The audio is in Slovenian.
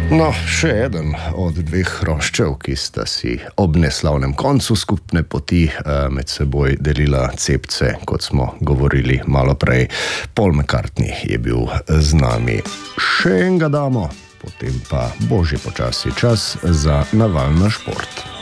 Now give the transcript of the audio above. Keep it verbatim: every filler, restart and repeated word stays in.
No, še eden od dveh hroščev, ki sta si ob neslavnem koncu skupne poti med seboj delila cepce, kot smo govorili malo prej. Paul McCartney je bil z nami. Še enega damo, potem pa bo že počasi čas za Naval na šport.